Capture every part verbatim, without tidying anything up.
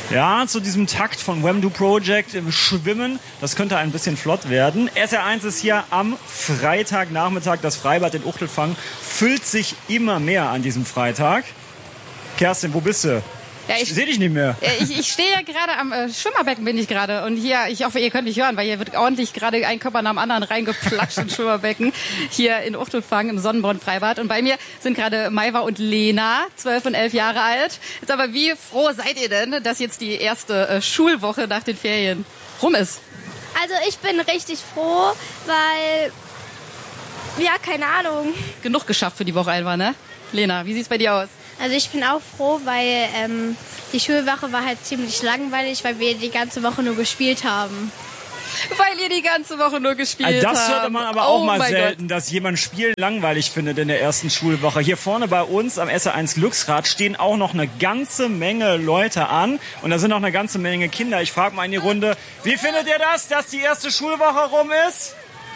Ja, zu diesem Takt von Wham-Do Project äh, schwimmen, das könnte ein bisschen flott werden. S R eins ist hier am Freitagnachmittag. Das Freibad in Uchtelfang füllt sich immer mehr an diesem Freitag. Kerstin, wo bist du? Ja, ich, ich sehe dich nicht mehr. Ich, ich stehe ja gerade am äh, Schwimmerbecken, bin ich gerade. Und hier, ich hoffe, ihr könnt mich hören, weil hier wird ordentlich gerade ein Körper nach dem anderen reingeplatscht ins Schwimmerbecken. Hier in Uchtelfang im Sonnenborn-Freibad. Und bei mir sind gerade Maiva und Lena, zwölf und elf Jahre alt. Jetzt aber, wie froh seid ihr denn, dass jetzt die erste äh, Schulwoche nach den Ferien rum ist? Also ich bin richtig froh, weil, ja, keine Ahnung. Genug geschafft für die Woche einfach, ne? Lena, wie sieht's bei dir aus? Also ich bin auch froh, weil ähm, die Schulwoche war halt ziemlich langweilig, weil wir die ganze Woche nur gespielt haben. Weil ihr die ganze Woche nur gespielt also habt. Das hörte man aber auch oh mal selten, Gott. dass jemand Spielen langweilig findet in der ersten Schulwoche. Hier vorne bei uns am S R eins Glücksrad stehen auch noch eine ganze Menge Leute an. Und da sind auch eine ganze Menge Kinder. Ich frage mal in die Runde, wie findet ihr das, dass die erste Schulwoche rum ist?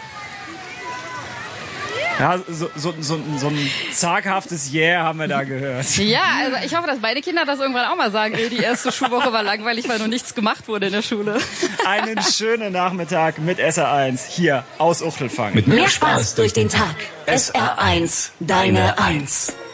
Ja, so, so, so, so ein zaghaftes Yeah haben wir da gehört. Ja, also ich hoffe, dass meine Kinder das irgendwann auch mal sagen. Ey, die erste Schulwoche war langweilig, weil noch nichts gemacht wurde in der Schule. Einen schönen Nachmittag mit S R eins hier aus Uchtelfang. Mit mehr Spaß durch den Tag. S R eins, deine Eins.